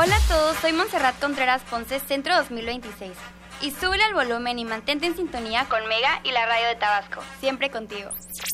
Hola a todos, soy Montserrat Contreras Ponce, Centro 2026. Y súbele al volumen y mantente en sintonía con Mega y la radio de Tabasco, siempre contigo.